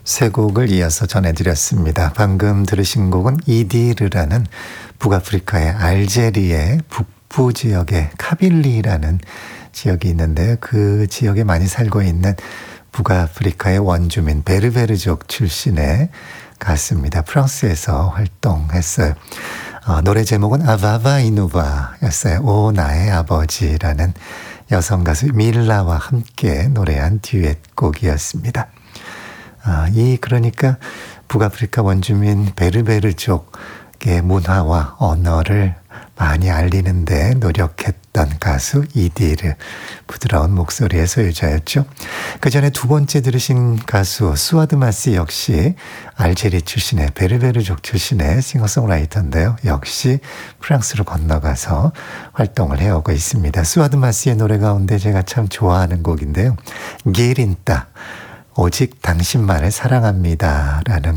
세 곡을 이어서 전해드렸습니다. 방금 들으신 곡은 이디르라는 북아프리카의 알제리의 북부 지역의 카빌리라는 지역이 있는데요. 그 지역에 많이 살고 있는 북아프리카의 원주민 베르베르족 출신의 가수입니다. 프랑스에서 활동했어요. 노래 제목은 아바바 이누바였어요. 오 나의 아버지라는 여성 가수 밀라와 함께 노래한 듀엣곡이었습니다. 그러니까 북아프리카 원주민 베르베르족의 문화와 언어를 많이 알리는데 노력했던 가수 이디르, 부드러운 목소리의 소유자였죠. 그 전에 두 번째 들으신 가수 수아드 마시 역시 알제리 출신의 베르베르족 출신의 싱어송라이터인데요. 역시 프랑스로 건너가서 활동을 해오고 있습니다. 수아드 마시의 노래 가운데 제가 참 좋아하는 곡인데요. 기린따, 오직 당신만을 사랑합니다 라는